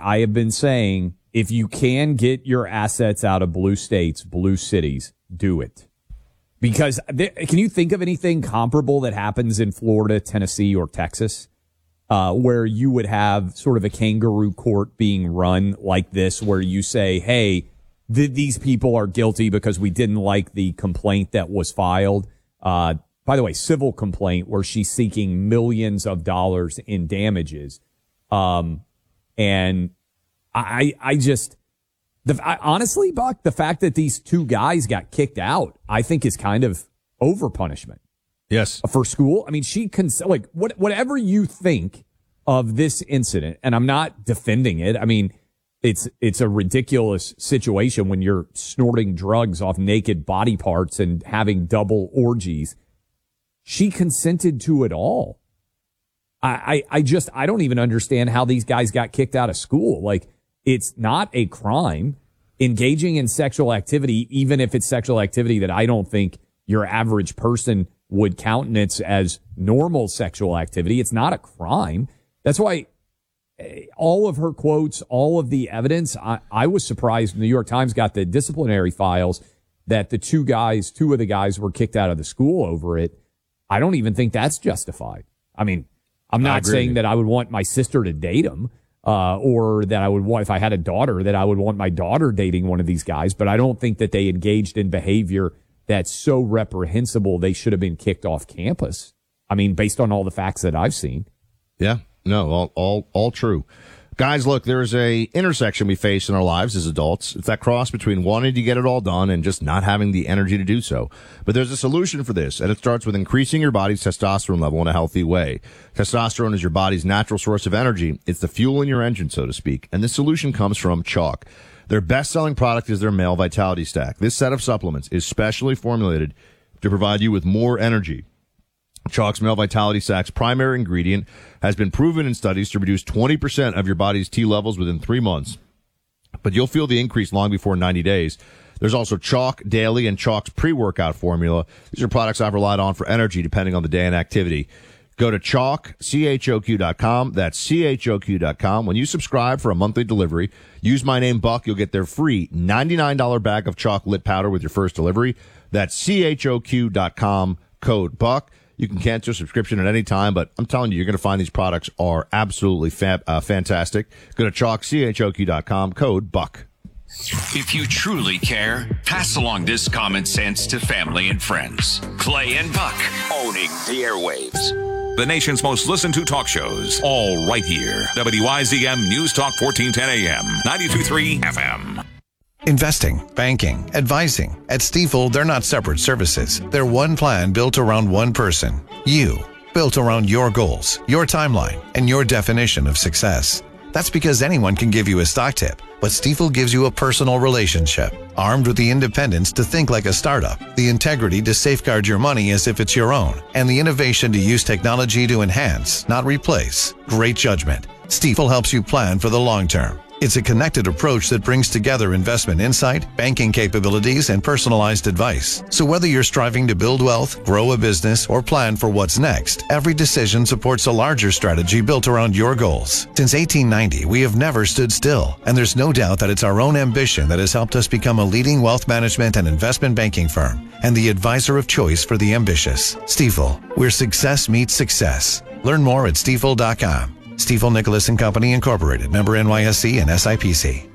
I have been saying, if you can get your assets out of blue states, blue cities, do it. Because can you think of anything comparable that happens in Florida, Tennessee, or Texas, where you would have sort of a kangaroo court being run like this, where you say, hey, these people are guilty because we didn't like the complaint that was filed. By the way, civil complaint where she's seeking millions of dollars in damages. And I just, honestly, Buck, the fact that these two guys got kicked out, I think is kind of over punishment. Yes. For school. I mean, whatever you think of this incident, and I'm not defending it. I mean, it's a ridiculous situation when you're snorting drugs off naked body parts and having double orgies. She consented to it all. I don't even understand how these guys got kicked out of school. Like, it's not a crime engaging in sexual activity, even if it's sexual activity that I don't think your average person would countenance as normal sexual activity. It's not a crime. That's why all of her quotes, all of the evidence, I was surprised the New York Times got the disciplinary files that the two of the guys were kicked out of the school over it. I don't even think that's justified. I mean, I'm not saying that I would want my sister to date him, or that I would want, if I had a daughter, that I would want my daughter dating one of these guys, but I don't think that they engaged in behavior that's so reprehensible they should have been kicked off campus. I mean, based on all the facts that I've seen. Yeah, no, all true. Guys, look, there's a intersection we face in our lives as adults. It's that cross between wanting to get it all done and just not having the energy to do so. But there's a solution for this, and it starts with increasing your body's testosterone level in a healthy way. Testosterone is your body's natural source of energy. It's the fuel in your engine, so to speak. And this solution comes from Chalk. Their best-selling product is their Male Vitality Stack. This set of supplements is specially formulated to provide you with more energy. Chalk's Male Vitality Stack's primary ingredient has been proven in studies to reduce 20% of your body's T levels within 3 months. But you'll feel the increase long before 90 days. There's also Chalk Daily and Chalk's pre-workout formula. These are products I've relied on for energy depending on the day and activity. Go to Chalk, CHOQ.com. That's CHOQ.com. When you subscribe for a monthly delivery, use my name Buck. You'll get their free $99 bag of Chalk Lit Powder with your first delivery. That's CHOQ.com, code Buck. You can cancel your subscription at any time, but I'm telling you, you're going to find these products are absolutely fantastic. Go to Chalk, CHOQ.com, code Buck. If you truly care, pass along this common sense to family and friends. Clay and Buck, owning the airwaves. The nation's most listened to talk shows, all right here. WYZM News Talk 1410 AM, 92.3 FM. Investing, banking, advising. At Stifel, they're not separate services. They're one plan built around one person. You. Built around your goals, your timeline, and your definition of success. That's because anyone can give you a stock tip, but Stifel gives you a personal relationship, armed with the independence to think like a startup, the integrity to safeguard your money as if it's your own, and the innovation to use technology to enhance, not replace. Great judgment. Stifel helps you plan for the long term. It's a connected approach that brings together investment insight, banking capabilities, and personalized advice. So whether you're striving to build wealth, grow a business, or plan for what's next, every decision supports a larger strategy built around your goals. Since 1890, we have never stood still, and there's no doubt that it's our own ambition that has helped us become a leading wealth management and investment banking firm, and the advisor of choice for the ambitious. Stifel, where success meets success. Learn more at stifel.com. Stifel Nicholas & Company Incorporated, member NYSE and SIPC.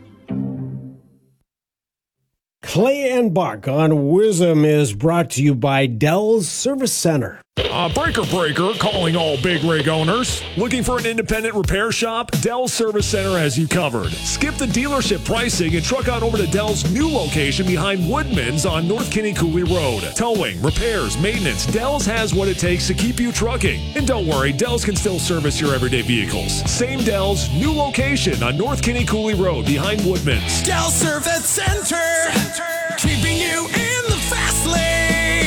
Clay and Buck on Wisdom is brought to you by Dell's Service Center. Breaker, calling all big rig owners. Looking for an independent repair shop? Dell's Service Center has you covered. Skip the dealership pricing and truck on over to Dell's new location behind Woodman's on North Kinney Cooley Road. Towing, repairs, maintenance, Dell's has what it takes to keep you trucking. And don't worry, Dell's can still service your everyday vehicles. Same Dell's, new location on North Kinney Cooley Road behind Woodman's. Dell's Service Center, keeping you in the fast lane.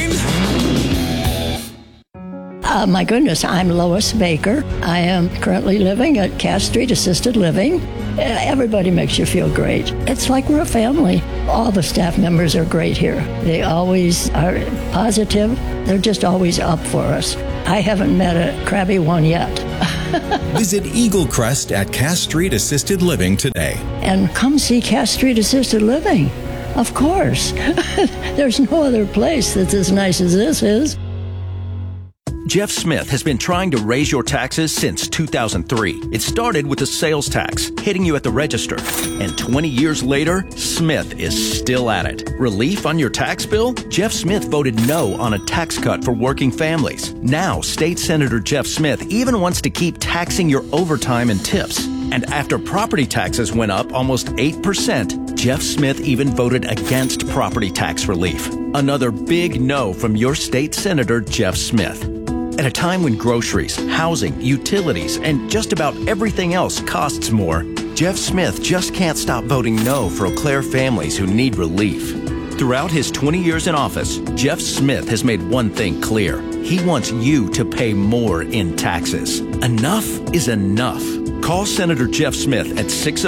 My goodness, I'm Lois Baker. I am currently living at Cass Street Assisted Living. Everybody makes you feel great. It's like we're a family. All the staff members are great here. They always are positive. They're just always up for us. I haven't met a crabby one yet. Visit Eagle Crest at Cass Street Assisted Living today. And come see Cass Street Assisted Living. Of course. There's no other place that's as nice as this is. Jeff Smith has been trying to raise your taxes since 2003. It started with the sales tax, hitting you at the register. And 20 years later, Smith is still at it. Relief on your tax bill? Jeff Smith voted no on a tax cut for working families. Now, State Senator Jeff Smith even wants to keep taxing your overtime and tips. And after property taxes went up almost 8%, Jeff Smith even voted against property tax relief. Another big no from your state senator, Jeff Smith. At a time when groceries, housing, utilities, and just about everything else costs more, Jeff Smith just can't stop voting no for Eau Claire families who need relief. Throughout his 20 years in office, Jeff Smith has made one thing clear. He wants you to pay more in taxes. Enough is enough. Call Senator Jeff Smith at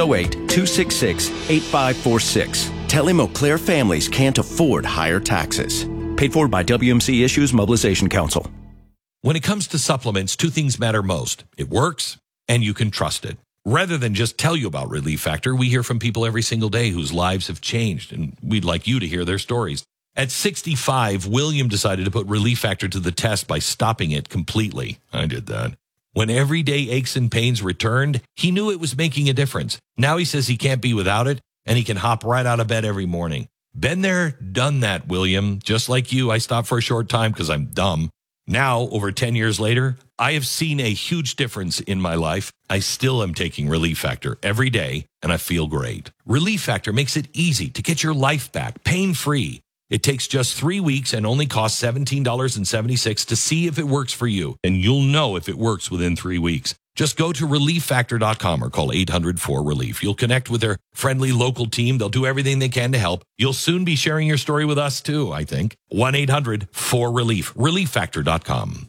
608-266-8546. Tell him Eau Claire families can't afford higher taxes. Paid for by WMC Issues Mobilization Council. When it comes to supplements, two things matter most. It works, and you can trust it. Rather than just tell you about Relief Factor, we hear from people every single day whose lives have changed, and we'd like you to hear their stories. At 65, William decided to put Relief Factor to the test by stopping it completely. I did that. When everyday aches and pains returned, he knew it was making a difference. Now he says he can't be without it, and he can hop right out of bed every morning. Been there, done that, William. Just like you, I stopped for a short time because I'm dumb. Now, over 10 years later, I have seen a huge difference in my life. I still am taking Relief Factor every day, and I feel great. Relief Factor makes it easy to get your life back, pain-free. It takes just 3 weeks and only costs $17.76 to see if it works for you, and you'll know if it works within 3 weeks. Just go to ReliefFactor.com or call 800-4RELIEF. You'll connect with their friendly local team. They'll do everything they can to help. You'll soon be sharing your story with us, too, I think. 1-800-4RELIEF. ReliefFactor.com.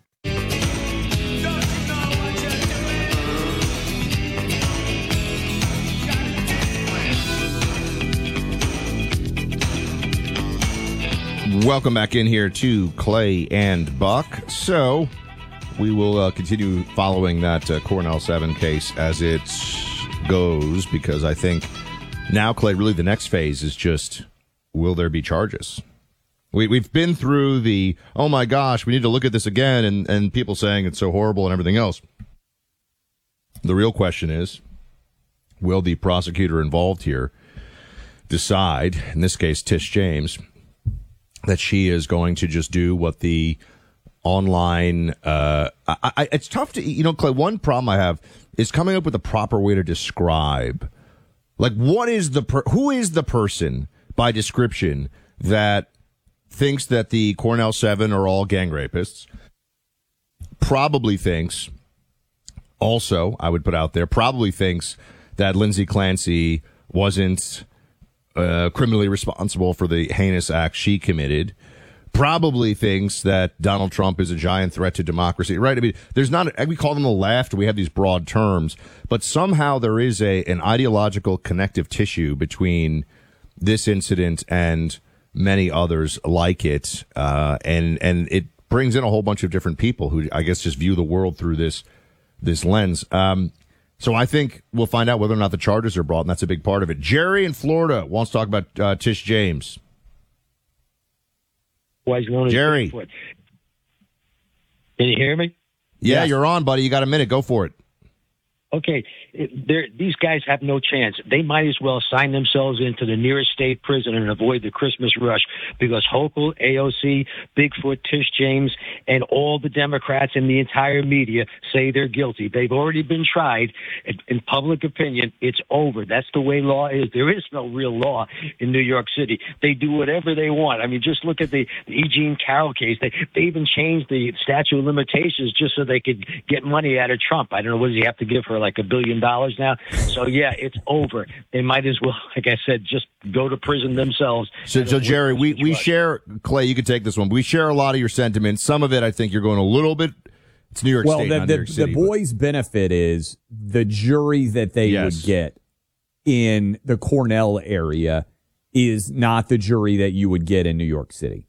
Welcome back in here to Clay and Buck. So we will continue following that Cornell 7 case as it goes, because I think now, Clay, really the next phase is just, will there be charges? We've been through the, oh my gosh, we need to look at this again, and people saying it's so horrible and everything else. The real question is, will the prosecutor involved here decide, in this case Tish James, that she is going to just do what the online, it's tough to, Clay, one problem I have is coming up with a proper way to describe, like, what is who is the person by description that thinks that the Cornell 7 are all gang rapists, probably thinks, also, I would put out there, probably thinks that Lindsay Clancy wasn't criminally responsible for the heinous act she committed, probably thinks that Donald Trump is a giant threat to democracy, right? I mean, there's not, we call them the left, we have these broad terms, but somehow there is an ideological connective tissue between this incident and many others like it, and it brings in a whole bunch of different people who, I guess, just view the world through this lens. So I think we'll find out whether or not the charges are brought, and that's a big part of it. Jerry in Florida wants to talk about Tish James. Jerry. Can you hear me? Yeah, yes. You're on, buddy. You got a minute. Go for it. Okay, these guys have no chance. They might as well sign themselves into the nearest state prison and avoid the Christmas rush, because Hochul, AOC, Bigfoot, Tish James, and all the Democrats and the entire media say they're guilty. They've already been tried. In public opinion, it's over. That's the way law is. There is no real law in New York City. They do whatever they want. I mean, just look at the E. Jean Carroll case. They even changed the statute of limitations just so they could get money out of Trump. I don't know, what does he have to give her, like $1 billion now? So yeah, it's over. They might as well, like I said, just go to prison themselves. So Jerry, we share, Clay, you can take this one. We share a lot of your sentiments. Some of it, I think you're going a little bit, it's New York State, not New York City. The boys' benefit is the jury that they would get in the Cornell area is not the jury that you would get in New York City.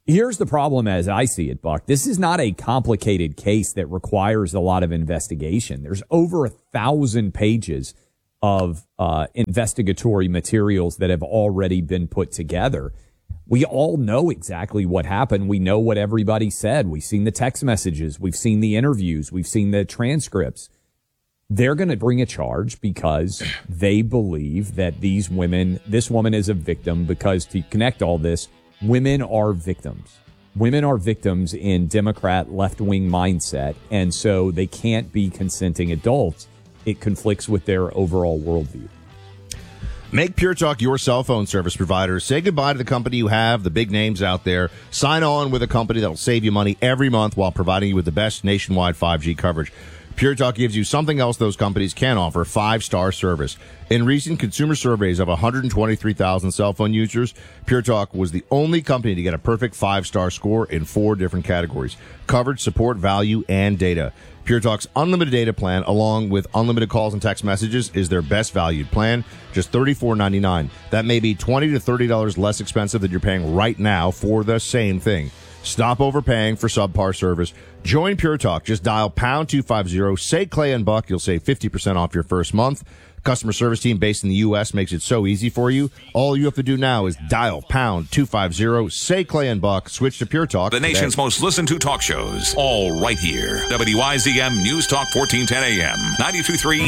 Here's the problem as I see it, Buck. This is not a complicated case that requires a lot of investigation. There's over 1,000 pages of investigatory materials that have already been put together. We all know exactly what happened. We know what everybody said. We've seen the text messages. We've seen the interviews. We've seen the transcripts. They're going to bring a charge because they believe that this woman is a victim, because to connect all this, women are victims. Women are victims in Democrat left-wing mindset, and so they can't be consenting adults. It conflicts with their overall worldview. Make Pure Talk your cell phone service provider. Say goodbye to the company you have, the big names out there. Sign on with a company that will save you money every month while providing you with the best nationwide 5G coverage. Pure Talk gives you something else those companies can't offer: 5-star service. In recent consumer surveys of 123,000 cell phone users, Pure Talk was the only company to get a perfect 5-star score in 4 different categories: coverage, support, value, and data. Pure Talk's unlimited data plan, along with unlimited calls and text messages, is their best valued plan, just $34.99. That may be $20 to $30 less expensive than you're paying right now for the same thing. Stop overpaying for subpar service. Join Pure Talk. Just dial pound 250. Say Clay and Buck. You'll save 50% off your first month. Customer service team based in the U.S. makes it so easy for you. All you have to do now is dial pound 250. Say Clay and Buck. Switch to Pure Talk. The nation's most listened to talk shows, all right here. WYZM News Talk 1410 AM, 92.3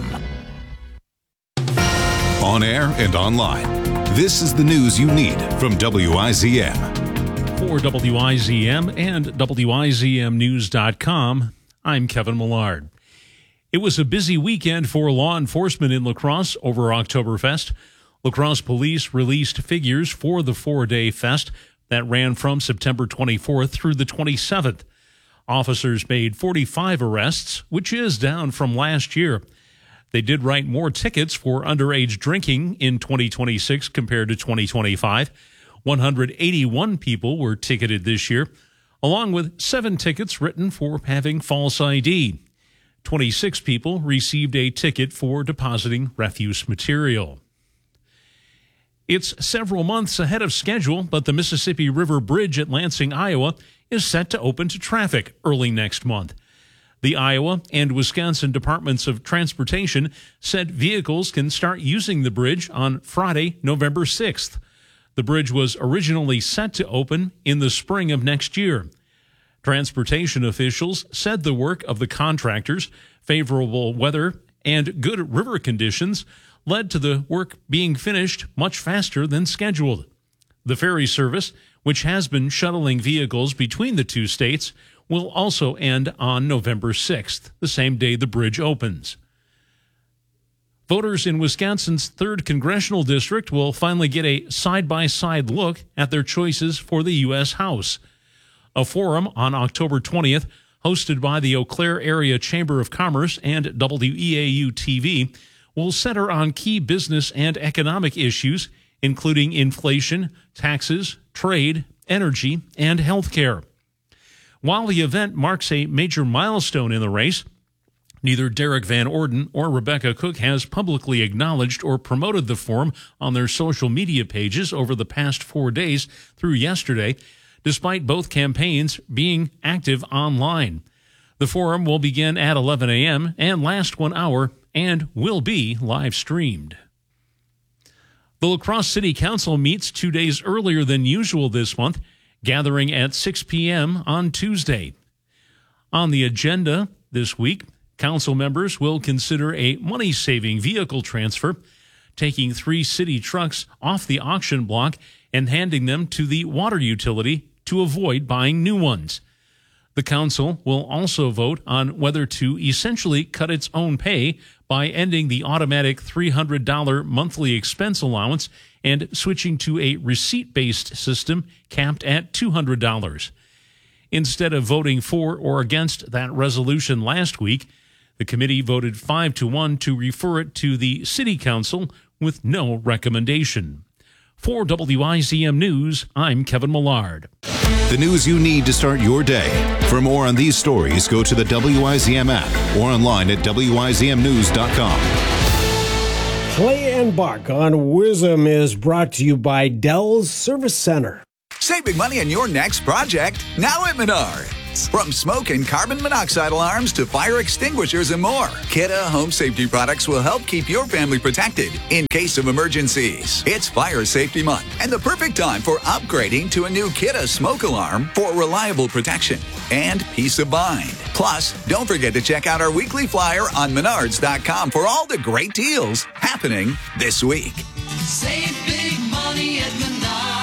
FM. On air and online. This is the news you need from WIZM. For WIZM and WIZMnews.com, I'm Kevin Millard. It was a busy weekend for law enforcement in La Crosse over Oktoberfest. La Crosse police released figures for the 4-day fest that ran from September 24th through the 27th. Officers made 45 arrests, which is down from last year. They did write more tickets for underage drinking in 2026 compared to 2025. 181 people were ticketed this year, along with 7 tickets written for having false ID. 26 people received a ticket for depositing refuse material. It's several months ahead of schedule, but the Mississippi River Bridge at Lansing, Iowa, is set to open to traffic early next month. The Iowa and Wisconsin Departments of Transportation said vehicles can start using the bridge on Friday, November 6th. The bridge was originally set to open in the spring of next year. Transportation officials said the work of the contractors, favorable weather, and good river conditions led to the work being finished much faster than scheduled. The ferry service, which has been shuttling vehicles between the two states, will also end on November 6th, the same day the bridge opens. Voters in Wisconsin's 3rd Congressional District will finally get a side-by-side look at their choices for the U.S. House. A forum on October 20th, hosted by the Eau Claire Area Chamber of Commerce and WEAU-TV, will center on key business and economic issues, including inflation, taxes, trade, energy, and health care. While the event marks a major milestone in the race, neither Derek Van Orden or Rebecca Cook has publicly acknowledged or promoted the forum on their social media pages over the past 4 days through yesterday, despite both campaigns being active online. The forum will begin at 11 a.m. and last 1 hour and will be live streamed. The La Crosse City Council meets 2 days earlier than usual this month, gathering at 6 p.m. on Tuesday. On the agenda this week, council members will consider a money-saving vehicle transfer, taking 3 city trucks off the auction block and handing them to the water utility to avoid buying new ones. The council will also vote on whether to essentially cut its own pay by ending the automatic $300 monthly expense allowance and switching to a receipt-based system capped at $200. Instead of voting for or against that resolution last week, the committee voted 5-1 to refer it to the City Council with no recommendation. For WIZM News, I'm Kevin Millard. The news you need to start your day. For more on these stories, go to the WIZM app or online at WIZMnews.com. Clay and Buck on WIZM is brought to you by Dell's Service Center. Save big money on your next project now at Menards. From smoke and carbon monoxide alarms to fire extinguishers and more, Kidde Home Safety products will help keep your family protected in case of emergencies. It's Fire Safety Month and the perfect time for upgrading to a new Kidde smoke alarm for reliable protection and peace of mind. Plus, don't forget to check out our weekly flyer on Menards.com for all the great deals happening this week. Save big money at Menards.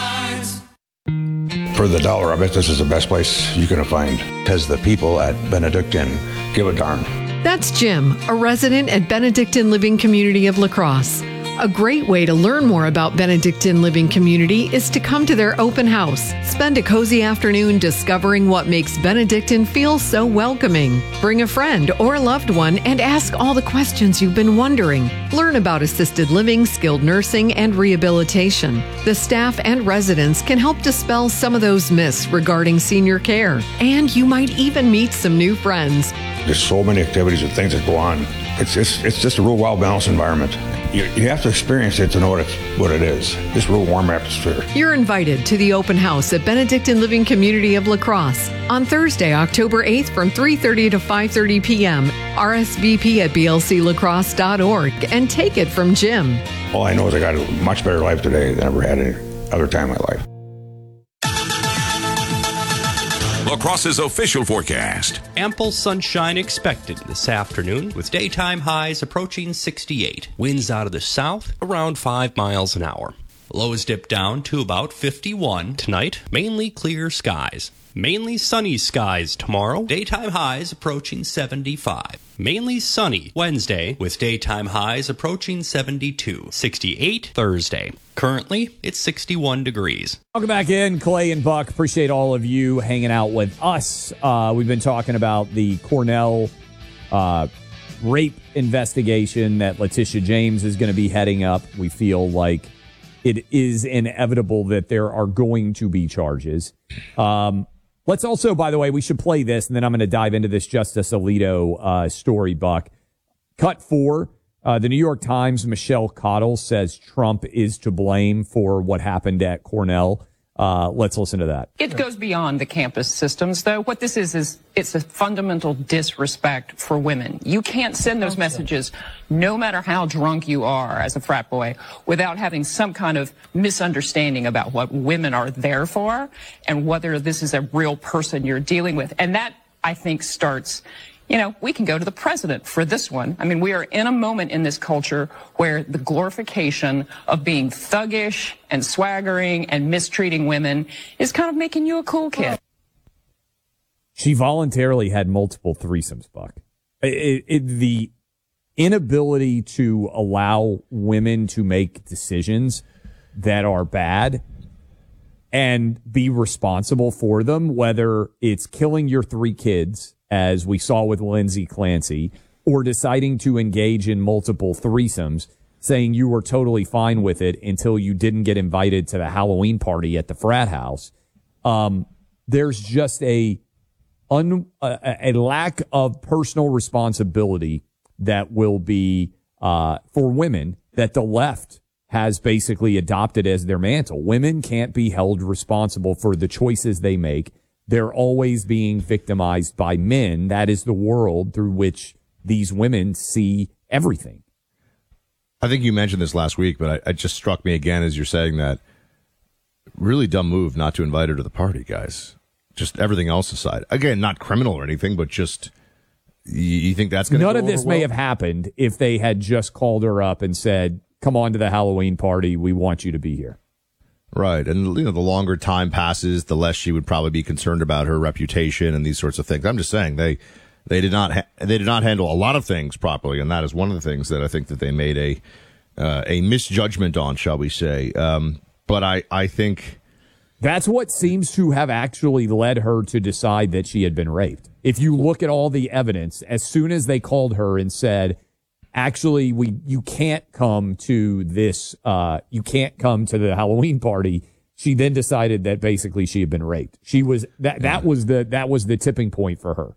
For the dollar, I bet this is the best place you can find, because the people at Benedictine give a darn. That's Jim, a resident at Benedictine Living Community of La Crosse. A great way to learn more about Benedictine Living Community is to come to their open house. Spend a cozy afternoon discovering what makes Benedictine feel so welcoming. Bring a friend or a loved one and ask all the questions you've been wondering. Learn about assisted living, skilled nursing, and rehabilitation. The staff and residents can help dispel some of those myths regarding senior care. And you might even meet some new friends. There's so many activities and things that go on. It's just a real well-balanced environment. You have to experience it to know what it is. This real warm atmosphere. You're invited to the open house at Benedictine Living Community of La Crosse on Thursday, October 8th from 3:30 to 5:30 p.m. RSVP at blclacrosse.org and take it from Jim. All I know is I got a much better life today than I ever had any other time in my life. La Crosse's official forecast. Ample sunshine expected this afternoon with daytime highs approaching 68. Winds out of the south around 5 miles an hour. Lows dip down to about 51 tonight. Mainly clear skies. Mainly sunny skies tomorrow. Daytime highs approaching 75. Mainly sunny Wednesday with daytime highs approaching 72. 68 Thursday. Currently, it's 61 degrees. Welcome back in, Clay and Buck. Appreciate all of you hanging out with us. We've been talking about the Cornell rape investigation that Letitia James is going to be heading up. We feel like it is inevitable that there are going to be charges. Let's also, by the way, we should play this, and then I'm going to dive into this Justice Alito story, Buck. Cut 4. The New York Times, Michelle Cottle says Trump is to blame for what happened at Cornell. Let's listen to that. It goes beyond the campus systems, though. What this is it's a fundamental disrespect for women. You can't send those messages, no matter how drunk you are as a frat boy, without having some kind of misunderstanding about what women are there for and whether this is a real person you're dealing with. And that, I think, starts... we can go to the president for this one. I mean, we are in a moment in this culture where the glorification of being thuggish and swaggering and mistreating women is kind of making you a cool kid. She voluntarily had multiple threesomes, Buck. The inability to allow women to make decisions that are bad and be responsible for them, whether it's killing your 3 kids, as we saw with Lindsay Clancy, or deciding to engage in multiple threesomes, saying you were totally fine with it until you didn't get invited to the Halloween party at the frat house. There's just a lack of personal responsibility that will be for women that the left has basically adopted as their mantle. Women can't be held responsible for the choices they make. They're always being victimized by men. That is the world through which these women see everything. I think you mentioned this last week, but it just struck me again as you're saying that. Really dumb move not to invite her to the party, guys. Just everything else aside. Again, not criminal or anything, but just, you think that's going to None of this may have happened if they had just called her up and said, come on to the Halloween party. We want you to be here. Right. And, the longer time passes, the less she would probably be concerned about her reputation and these sorts of things. I'm just saying they did not handle a lot of things properly. And that is one of the things that I think that they made a misjudgment on, shall we say. But I think that's what seems to have actually led her to decide that she had been raped. If you look at all the evidence, as soon as they called her and said, actually, you can't come to this, you can't come to the Halloween party, she then decided that basically she had been raped. She was, that was the tipping point for her.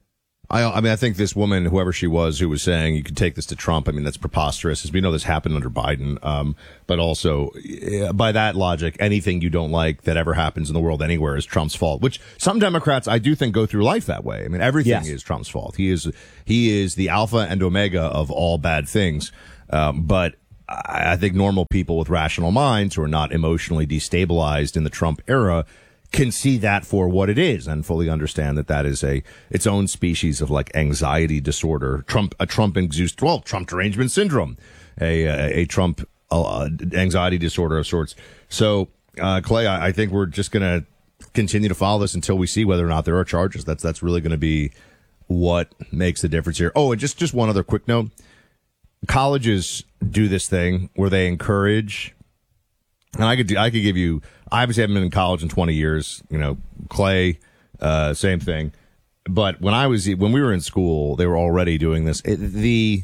I mean, I think this woman, whoever she was, who was saying you could take this to Trump, I mean, that's preposterous. As we know, this happened under Biden. But also, by that logic, anything you don't like that ever happens in the world anywhere is Trump's fault, which some Democrats, I do think, go through life that way. I mean, everything is Trump's fault. He is the alpha and omega of all bad things. But I think normal people with rational minds who are not emotionally destabilized in the Trump era can see that for what it is and fully understand that is its own species of like anxiety disorder, Trump derangement syndrome, a Trump anxiety disorder of sorts. So, Clay, I think we're just going to continue to follow this until we see whether or not there are charges. That's really going to be what makes the difference here. Oh, and just one other quick note. Colleges do this thing where they encourage, and I could give you, I obviously haven't been in college in 20 years, Clay, same thing. But when we were in school, they were already doing this. The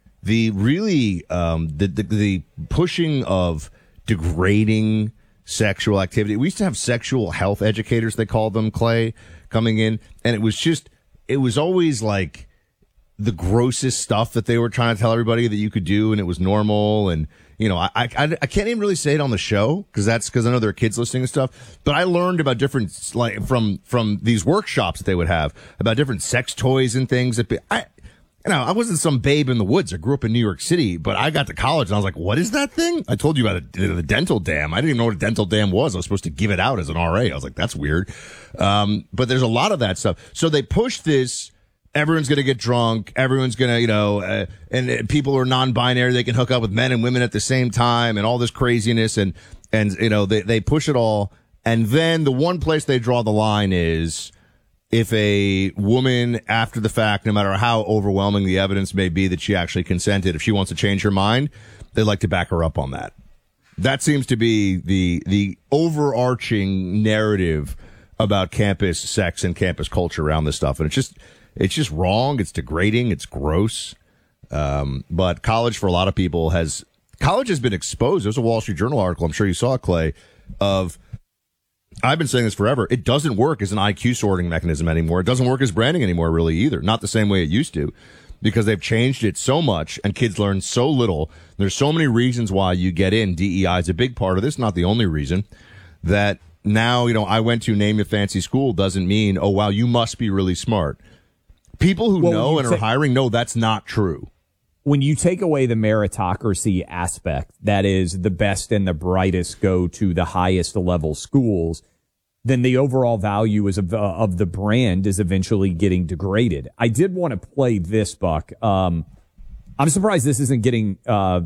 pushing of degrading sexual activity. We used to have sexual health educators, they called them, Clay, coming in. And it was always like the grossest stuff that they were trying to tell everybody that you could do, and it was normal. And, I can't even really say it on the show because I know there are kids listening and stuff, but I learned about different, like from these workshops that they would have about different sex toys and things I wasn't some babe in the woods. I grew up in New York City, but I got to college and I was like, what is that thing? I told you about the dental dam. I didn't even know what a dental dam was. I was supposed to give it out as an RA. I was like, that's weird. But there's a lot of that stuff. So they push this. Everyone's going to get drunk. Everyone's going to, and people who are non-binary, they can hook up with men and women at the same time and all this craziness. And they push it all. And then the one place they draw the line is if a woman after the fact, no matter how overwhelming the evidence may be that she actually consented, if she wants to change her mind, they like to back her up on that. That seems to be the overarching narrative about campus sex and campus culture around this stuff. And it's just wrong. It's degrading. It's gross. But college for a lot of people has been exposed. There's a Wall Street Journal article, I'm sure you saw it, Clay, I've been saying this forever. It doesn't work as an IQ sorting mechanism anymore. It doesn't work as branding anymore, really, either. Not the same way it used to, because they've changed it so much and kids learn so little. There's so many reasons why you get in. DEI is a big part of this, not the only reason. That now, I went to name a fancy school doesn't mean, oh, wow, you must be really smart. People who know and are hiring know that's not true. When you take away the meritocracy aspect, that is the best and the brightest go to the highest level schools, then the overall value of the brand is eventually getting degraded. I did want to play this, Buck. I'm surprised this isn't getting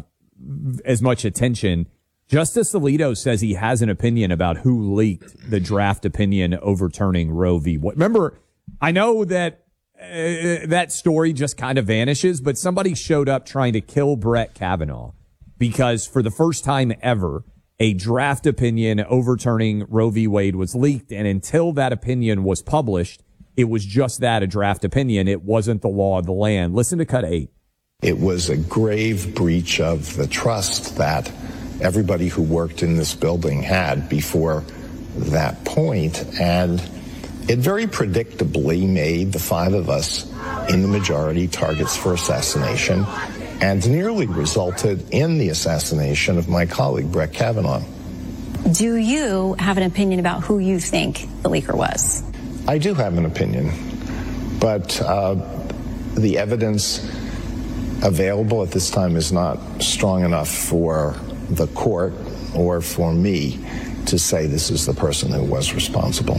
as much attention. Justice Alito says he has an opinion about who leaked the draft opinion overturning Roe v. Wade. Remember, I know that that story just kind of vanishes, but somebody showed up trying to kill Brett Kavanaugh because for the first time ever, a draft opinion overturning Roe v. Wade was leaked. And until that opinion was published, it was just that, a draft opinion. It wasn't the law of the land. Listen to cut 8. It was a grave breach of the trust that everybody who worked in this building had before that point. And it very predictably made the 5 of us in the majority targets for assassination and nearly resulted in the assassination of my colleague, Brett Kavanaugh. Do you have an opinion about who you think the leaker was? I do have an opinion, but the evidence available at this time is not strong enough for the court or for me to say this is the person who was responsible.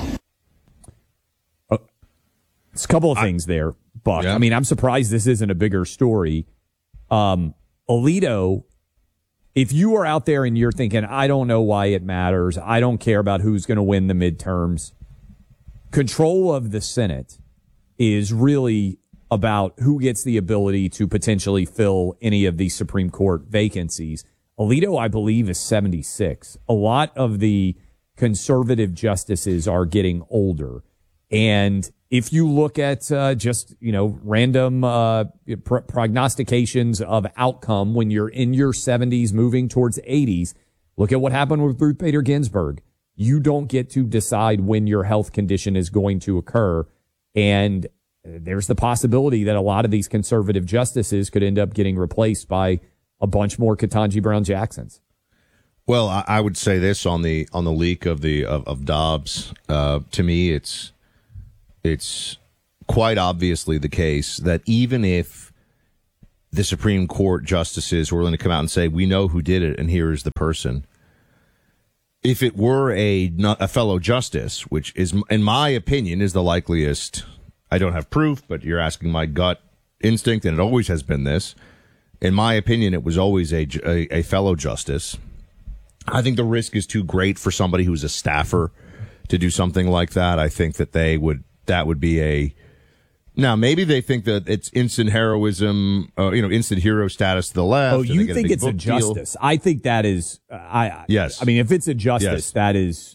It's a couple of things there, Buck. Yeah. I mean, I'm surprised this isn't a bigger story. Alito, if you are out there and you're thinking, I don't know why it matters, I don't care about who's going to win the midterms, control of the Senate is really about who gets the ability to potentially fill any of these Supreme Court vacancies. Alito, I believe, is 76. A lot of the conservative justices are getting older. And if you look at random prognostications of outcome when you're in your 70s moving towards 80s, look at what happened with Ruth Bader Ginsburg. You don't get to decide when your health condition is going to occur. And there's the possibility that a lot of these conservative justices could end up getting replaced by a bunch more Ketanji Brown Jacksons. Well, I would say this on the leak of Dobbs. To me, it's quite obviously the case that even if the Supreme Court justices were willing to come out and say, we know who did it and here is the person, if it were a fellow justice, which is, in my opinion, is the likeliest, I don't have proof, but you're asking my gut instinct, and it always has been this. In my opinion, it was always a fellow justice. I think the risk is too great for somebody who's a staffer to do something like that. I think that that would be now maybe they think that it's instant heroism, instant hero status to the left. Oh, you think it's a justice? I think that is, yes. I mean, if it's a justice, that is,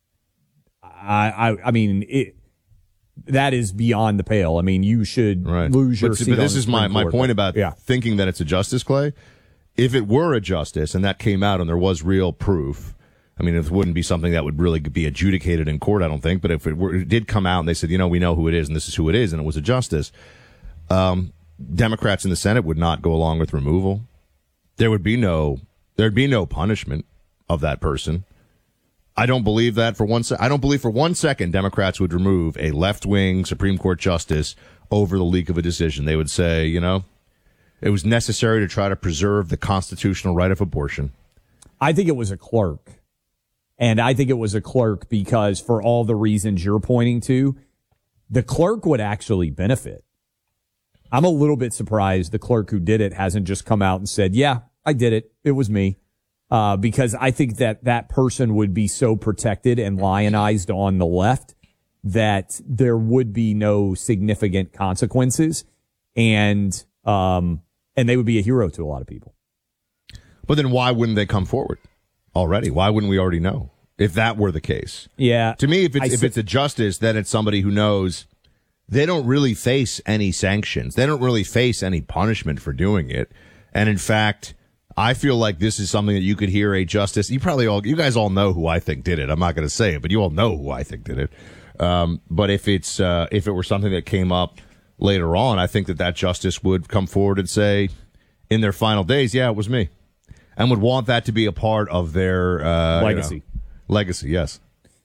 that is beyond the pale. I mean, you should lose your seat. But this is my point about thinking that it's a justice, Clay. If it were a justice and that came out and there was real proof, I mean, it wouldn't be something that would really be adjudicated in court, I don't think. But if it did come out and they said, we know who it is and this is who it is, and it was a justice, Democrats in the Senate would not go along with removal. There'd be no punishment of that person. I don't believe that for one second. I don't believe for 1 second Democrats would remove a left-wing Supreme Court justice over the leak of a decision. They would say, it was necessary to try to preserve the constitutional right of abortion. I think it was a clerk. And I think it was a clerk because for all the reasons you're pointing to, the clerk would actually benefit. I'm a little bit surprised the clerk who did it hasn't just come out and said, yeah, I did it. It was me. Because I think that person would be so protected and lionized on the left that there would be no significant consequences. And they would be a hero to a lot of people. But then why wouldn't they come forward already? Why wouldn't we already know if that were the case? Yeah. To me, if it's a justice, then it's somebody who knows they don't really face any sanctions. They don't really face any punishment for doing it. And in fact, I feel like this is something that you could hear a justice. You guys all know who I think did it. I'm not going to say it, but you all know who I think did it. But if it were something that came up later on, I think that justice would come forward and say in their final days, yeah, it was me, and would want that to be a part of their legacy. Legacy, yes.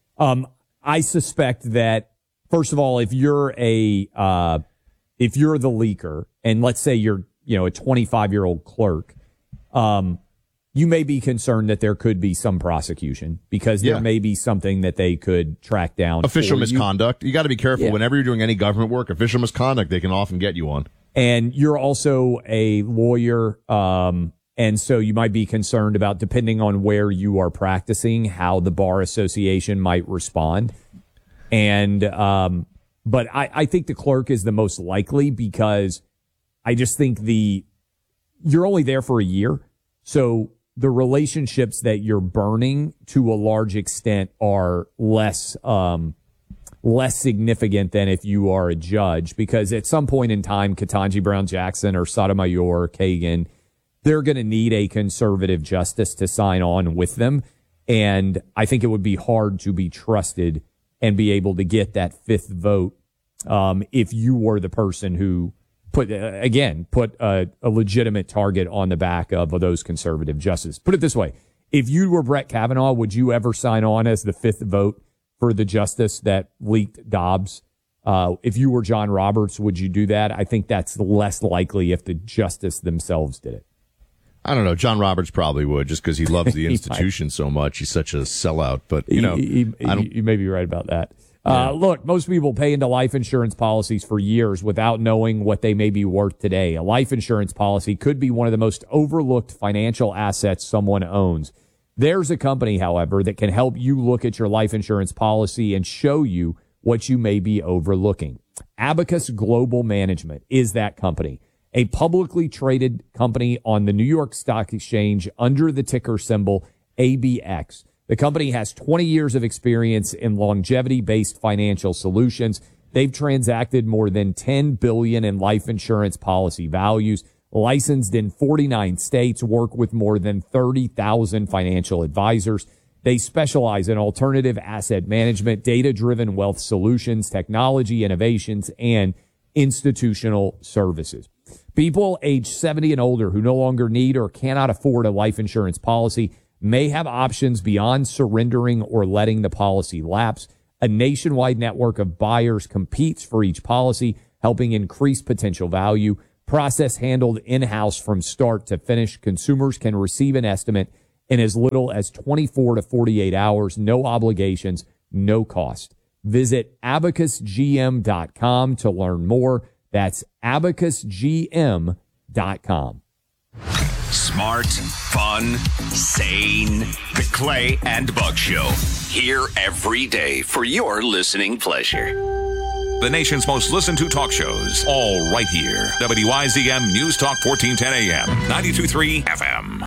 I suspect that, first of all, if you're the leaker, and let's say you're a 25-year-old clerk, you may be concerned that there could be some prosecution because there may be something that they could track down. Official misconduct. You got to be careful whenever you're doing any government work. Official misconduct, they can often get you on. And you're also a lawyer, and so you might be concerned about, depending on where you are practicing, how the Bar Association might respond. And but I think the clerk is the most likely because I just think you're only there for a year, so the relationships that you're burning to a large extent are less significant than if you are a judge, because at some point in time, Ketanji Brown Jackson or Sotomayor or Kagan, they're going to need a conservative justice to sign on with them. And I think it would be hard to be trusted and be able to get that fifth vote if you were the person who put a legitimate target on the back of those conservative justices. Put it this way. If you were Brett Kavanaugh, would you ever sign on as the fifth vote for the justice that leaked Dobbs? If you were John Roberts, would you do that? I think that's less likely if the justice themselves did it. I don't know. John Roberts probably would, just because he loves the institution so much. He's such a sellout. But, you may be right about that. Look, most people pay into life insurance policies for years without knowing what they may be worth today. A life insurance policy could be one of the most overlooked financial assets someone owns. There's a company, however, that can help you look at your life insurance policy and show you what you may be overlooking. Abacus Global Management is that company, a publicly traded company on the New York Stock Exchange under the ticker symbol ABX. The company has 20 years of experience in longevity-based financial solutions. They've transacted more than $10 billion in life insurance policy values, licensed in 49 states, work with more than 30,000 financial advisors. They specialize in alternative asset management, data-driven wealth solutions, technology innovations, and institutional services. People age 70 and older who no longer need or cannot afford a life insurance policy may have options beyond surrendering or letting the policy lapse. A nationwide network of buyers competes for each policy, helping increase potential value. Process handled in-house from start to finish. Consumers can receive an estimate in as little as 24 to 48 hours. No obligations, no cost. Visit abacusgm.com to learn more. That's abacusgm.com. Smart, fun, sane. The Clay and Buck Show. Here every day for your listening pleasure. The nation's most listened to talk shows, all right here. WYZM News Talk 1410 AM, 92.3 FM.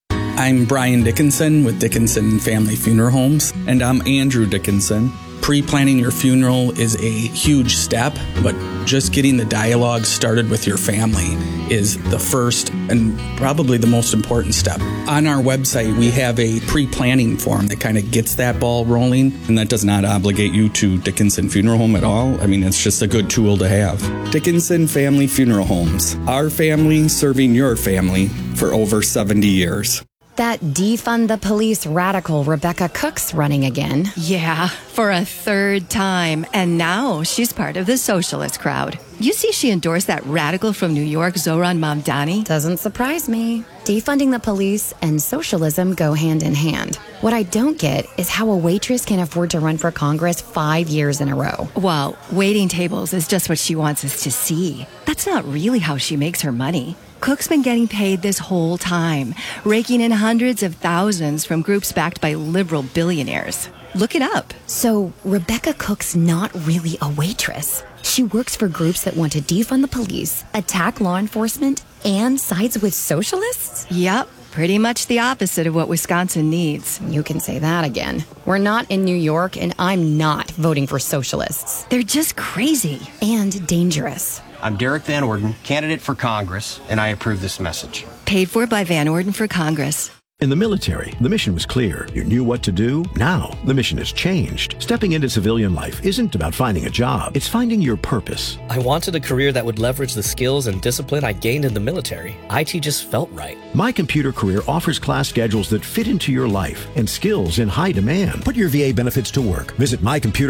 I'm Brian Dickinson with Dickinson Family Funeral Homes. And I'm Andrew Dickinson. Pre-planning your funeral is a huge step, but just getting the dialogue started with your family is the first and probably the most important step. On our website, we have a pre-planning form that kind of gets that ball rolling, and that does not obligate you to Dickinson Funeral Home at all. I mean, it's just a good tool to have. Dickinson Family Funeral Homes. Our family serving your family for over 70 years. That defund the police radical Rebecca Cook's running again. Yeah, for a third time. And now she's part of the socialist crowd. You see she endorsed that radical from New York, Zoran Mamdani? Doesn't surprise me. Defunding the police and socialism go hand in hand. What I don't get is how a waitress can afford to run for Congress 5 years in a row. Well, waiting tables is just what she wants us to see. That's not really how she makes her money. Cook's been getting paid this whole time, raking in hundreds of thousands from groups backed by liberal billionaires. Look it up. So Rebecca Cook's not really a waitress. She works for groups that want to defund the police, attack law enforcement, and sides with socialists? Yep, pretty much the opposite of what Wisconsin needs. You can say that again. We're not in New York, and I'm not voting for socialists. They're just crazy. And dangerous. I'm Derek Van Orden, candidate for Congress, and I approve this message. Paid for by Van Orden for Congress. In the military, the mission was clear. You knew what to do. Now, the mission has changed. Stepping into civilian life isn't about finding a job. It's finding your purpose. I wanted a career that would leverage the skills and discipline I gained in the military. IT just felt right. My Computer Career offers class schedules that fit into your life and skills in high demand. Put your VA benefits to work. Visit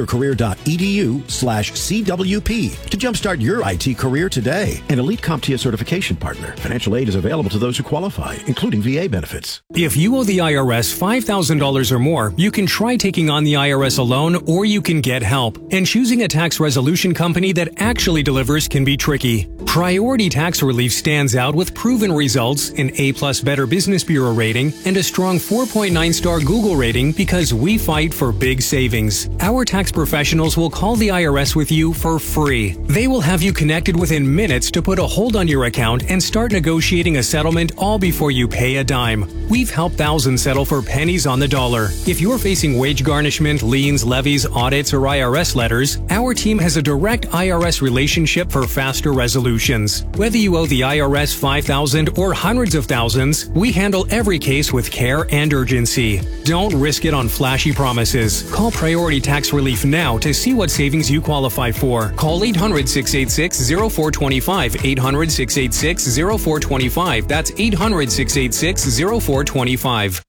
mycomputercareer.edu/CWP to jumpstart your IT career today. An elite CompTIA certification partner. Financial aid is available to those who qualify, including VA benefits. If you owe the IRS $5,000 or more, you can try taking on the IRS alone, or you can get help. And choosing a tax resolution company that actually delivers can be tricky. Priority Tax Relief stands out with proven results, an A+ Better Business Bureau rating, and a strong 4.9-star Google rating because we fight for big savings. Our tax professionals will call the IRS with you for free. They will have you connected within minutes to put a hold on your account and start negotiating a settlement all before you pay a dime. We've helped thousands settle for pennies on the dollar. If you're facing wage garnishment, liens, levies, audits, or IRS letters, our team has a direct IRS relationship for faster resolutions. Whether you owe the IRS $5,000 or hundreds of thousands, we handle every case with care and urgency. Don't risk it on flashy promises. Call Priority Tax Relief now to see what savings you qualify for. Call 800-686-0425. 800-686-0425. That's 800-686-0425.